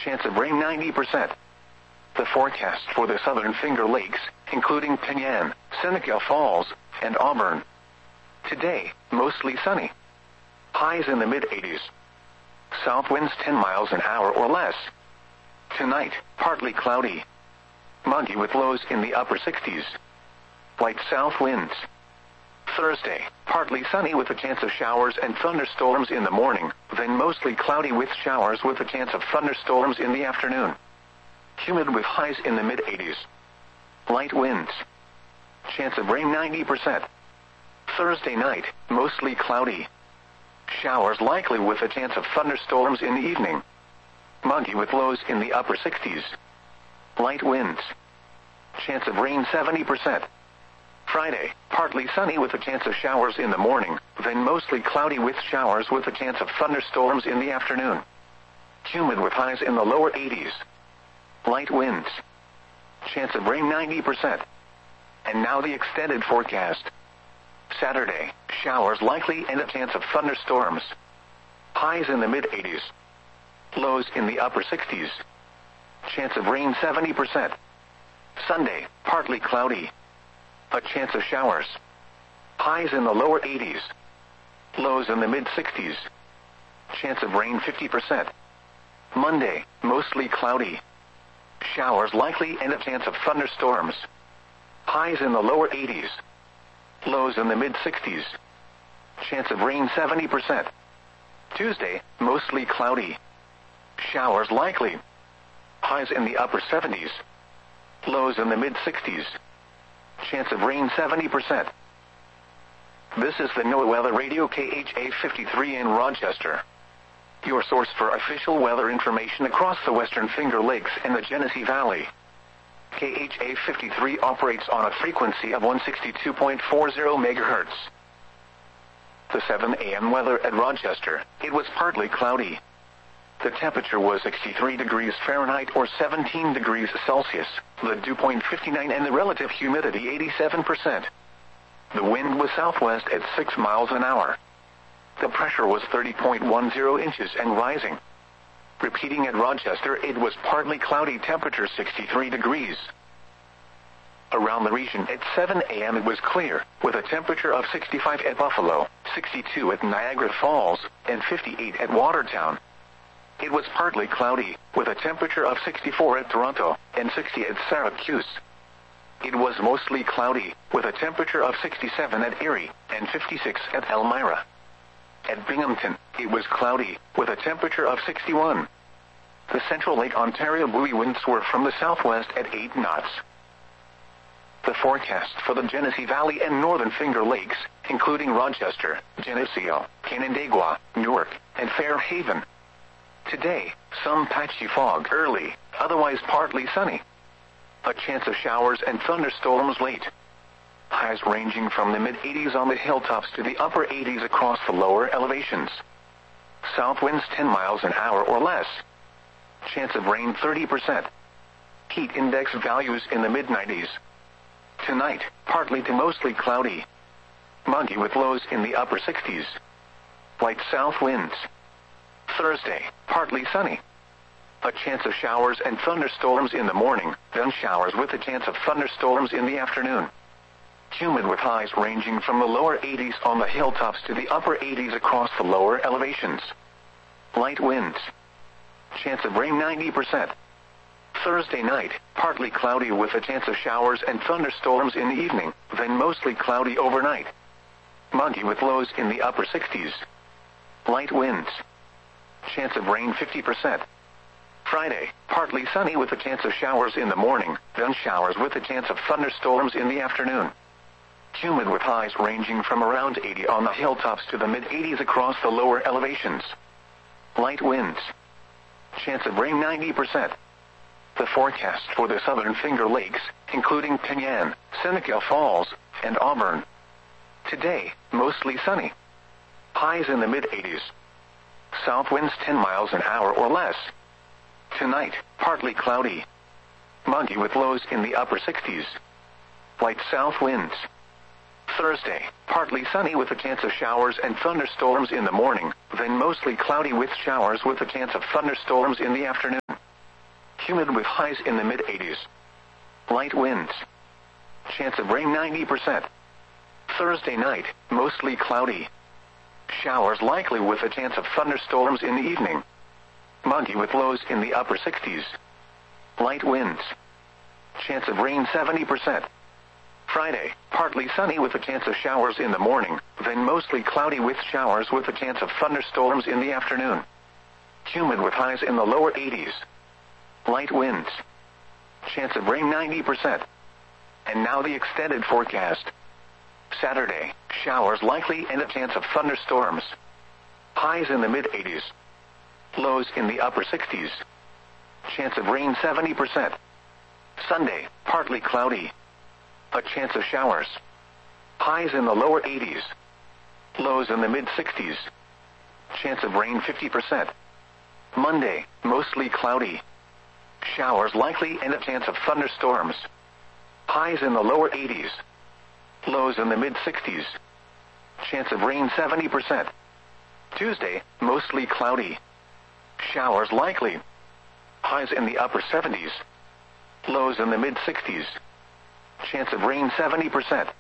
Chance of rain 90%. The forecast for the southern Finger Lakes, including Penyan, Seneca Falls, and Auburn. Today, mostly sunny. Highs in the mid-80s. South winds 10 miles an hour or less. Tonight, partly cloudy. Muggy with lows in the upper 60s. Light south winds. Thursday, partly sunny with a chance of showers and thunderstorms in the morning, then mostly cloudy with showers with a chance of thunderstorms in the afternoon. Humid with highs in the mid-80s. Light winds. Chance of rain 90%. Thursday night, mostly cloudy. Showers likely with a chance of thunderstorms in the evening. Muggy with lows in the upper 60s. Light winds. Chance of rain 70%. Friday, partly sunny with a chance of showers in the morning, then mostly cloudy with showers with a chance of thunderstorms in the afternoon. Humid with highs in the lower 80s. Light winds. Chance of rain 90%. And now the extended forecast. Saturday, showers likely and a chance of thunderstorms. Highs in the mid-80s. Lows in the upper 60s. Chance of rain 70%. Sunday, partly cloudy. A chance of showers. Highs in the lower 80s. Lows in the mid-60s. Chance of rain 50%. Monday, mostly cloudy. Showers likely and a chance of thunderstorms. Highs in the lower 80s. Lows in the mid-60s. Chance of rain 70%. Tuesday, mostly cloudy. Showers likely. Highs in the upper 70s. Lows in the mid-60s. Chance of rain 70%. This is the NOAA Weather Radio KHA 53 in Rochester. Your source for official weather information across the western Finger Lakes and the Genesee Valley. KHA 53 operates on a frequency of 162.40 MHz. The 7 a.m. weather at Rochester, it was partly cloudy. The temperature was 63 degrees Fahrenheit or 17 degrees Celsius, the dew point 59 and the relative humidity 87%. The wind was southwest at 6 miles an hour. The pressure was 30.10 inches and rising. Repeating at Rochester, it was partly cloudy, temperature 63 degrees. Around the region at 7 a.m. it was clear, with a temperature of 65 at Buffalo, 62 at Niagara Falls, and 58 at Watertown. It was partly cloudy, with a temperature of 64 at Toronto, and 60 at Syracuse. It was mostly cloudy, with a temperature of 67 at Erie, and 56 at Elmira. At Binghamton, it was cloudy, with a temperature of 61. The Central Lake Ontario buoy winds were from the southwest at 8 knots. The forecast for the Genesee Valley and northern Finger Lakes, including Rochester, Geneseo, Canandaigua, Newark, and Fairhaven. Today, some patchy fog early, otherwise partly sunny. A chance of showers and thunderstorms late. Highs ranging from the mid-80s on the hilltops to the upper 80s across the lower elevations. South winds 10 miles an hour or less. Chance of rain 30%. Heat index values in the mid-90s. Tonight, partly to mostly cloudy. Muggy with lows in the upper 60s. Light south winds. Thursday, partly sunny. A chance of showers and thunderstorms in the morning, then showers with a chance of thunderstorms in the afternoon. Humid with highs ranging from the lower 80s on the hilltops to the upper 80s across the lower elevations. Light winds. Chance of rain 90%. Thursday night, partly cloudy with a chance of showers and thunderstorms in the evening, then mostly cloudy overnight. Muggy with lows in the upper 60s. Light winds. Chance of rain 50%. Friday, partly sunny with a chance of showers in the morning, then showers with a chance of thunderstorms in the afternoon. Humid with highs ranging from around 80 on the hilltops to the mid-80s across the lower elevations. Light winds. Chance of rain 90%. The forecast for the southern Finger Lakes, including Penyan, Seneca Falls, and Auburn. Today, mostly sunny. Highs in the mid-80s. South winds 10 miles an hour or less. Tonight, partly cloudy. Muggy with lows in the upper 60s. Light south winds. Thursday, partly sunny with a chance of showers and thunderstorms in the morning, then mostly cloudy with showers with a chance of thunderstorms in the afternoon. humid with highs in the mid-80s. Light winds. Chance of rain 90%. Thursday night, mostly cloudy. Showers likely with a chance of thunderstorms in the evening. Muggy with lows in the upper 60s. Light winds. Chance of rain 70%. Friday, partly sunny with a chance of showers in the morning, then mostly cloudy with showers with a chance of thunderstorms in the afternoon. Humid with highs in the lower 80s. Light winds. Chance of rain 90%. And now the extended forecast. Saturday, showers likely and a chance of thunderstorms. Highs in the mid-80s. Lows in the upper 60s. Chance of rain 70%. Sunday, partly cloudy. A chance of showers. Highs in the lower 80s. Lows in the mid-60s. Chance of rain 50%. Monday, mostly cloudy. Showers likely and a chance of thunderstorms. Highs in the lower 80s. Lows in the mid-60s. Chance of rain 70%. Tuesday, mostly cloudy. Showers likely. Highs in the upper 70s. Lows in the mid-60s. Chance of rain 70%.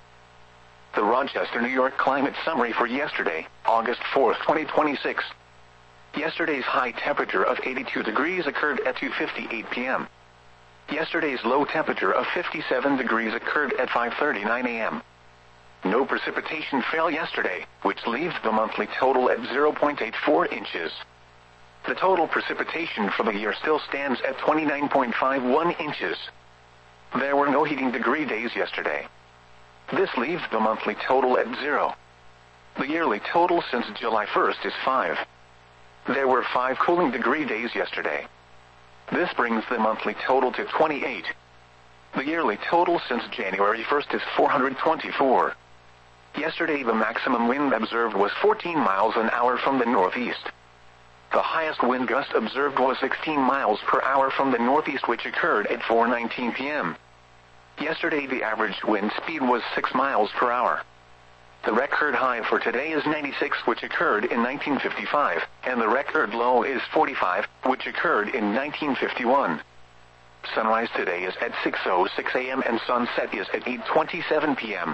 The Rochester, New York climate summary for yesterday, August 4, 2026. Yesterday's high temperature of 82 degrees occurred at 2:58 p.m. Yesterday's low temperature of 57 degrees occurred at 5:39 a.m. No precipitation fell yesterday, which leaves the monthly total at 0.84 inches. The total precipitation for the year still stands at 29.51 inches. There were no heating degree days yesterday. This leaves the monthly total at 0. The yearly total since July 1st is 5. There were 5 cooling degree days yesterday. This brings the monthly total to 28. The yearly total since January 1st is 424. Yesterday the maximum wind observed was 14 miles an hour from the northeast. The highest wind gust observed was 16 miles per hour from the northeast, which occurred at 4:19 p.m. Yesterday the average wind speed was 6 miles per hour. The record high for today is 96, which occurred in 1955, and the record low is 45, which occurred in 1951. Sunrise today is at 6:06 a.m. and sunset is at 8:27 p.m.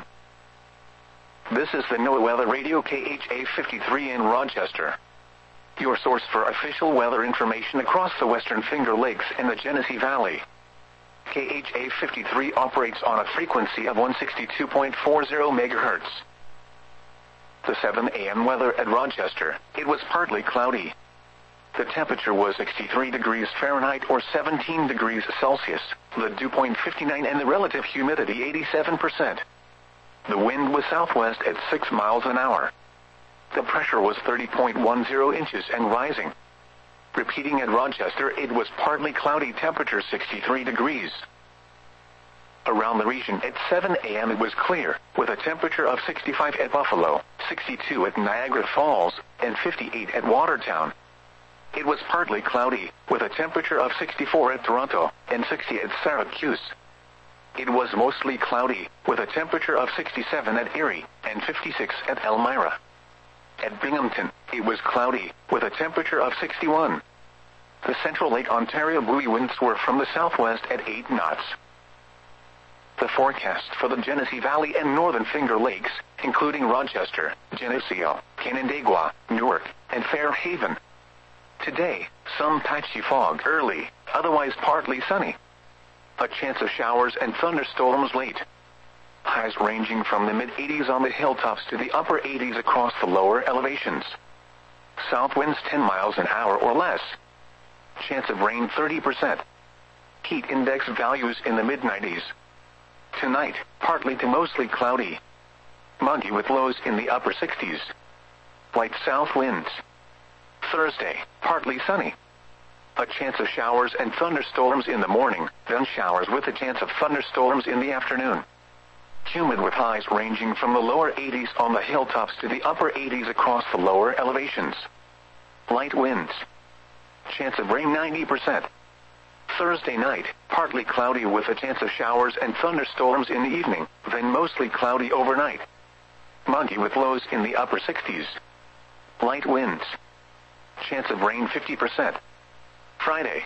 This is the NOAA Weather Radio KHA 53 in Rochester. Your source for official weather information across the Western Finger Lakes and the Genesee Valley. KHA 53 operates on a frequency of 162.40 MHz. The 7 a.m. weather at Rochester, it was partly cloudy. The temperature was 63 degrees Fahrenheit or 17 degrees Celsius, the dew point 59 and the relative humidity 87%. The wind was southwest at 6 miles an hour. The pressure was 30.10 inches and rising. Repeating at Rochester, it was partly cloudy, temperature 63 degrees. Around the region at 7 a.m. it was clear, with a temperature of 65 at Buffalo, 62 at Niagara Falls, and 58 at Watertown. It was partly cloudy, with a temperature of 64 at Toronto, and 60 at Syracuse. It was mostly cloudy, with a temperature of 67 at Erie, and 56 at Elmira. At Binghamton, it was cloudy, with a temperature of 61. The Central Lake Ontario buoy winds were from the southwest at 8 knots. The forecast for the Genesee Valley and Northern Finger Lakes, including Rochester, Geneseo, Canandaigua, Newark, and Fairhaven. Today, some patchy fog early, otherwise partly sunny. A chance of showers and thunderstorms late. Highs ranging from the mid-80s on the hilltops to the upper 80s across the lower elevations. South winds 10 miles an hour or less. Chance of rain 30%. Heat index values in the mid-90s. Tonight, partly to mostly cloudy. Muggy with lows in the upper 60s. Light south winds. Thursday, partly sunny. A chance of showers and thunderstorms in the morning, then showers with a chance of thunderstorms in the afternoon. Humid with highs ranging from the lower 80s on the hilltops to the upper 80s across the lower elevations. Light winds. Chance of rain 90%. Thursday night, partly cloudy with a chance of showers and thunderstorms in the evening, then mostly cloudy overnight. Muggy with lows in the upper 60s. Light winds. Chance of rain 50%. Friday,